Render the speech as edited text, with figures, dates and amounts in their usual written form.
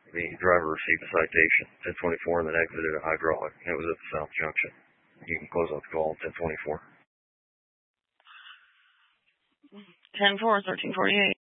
The driver received a citation, 1024, and then exited a hydraulic. It was at the South Junction. You can close out the call at 1024. 10-4, 1348.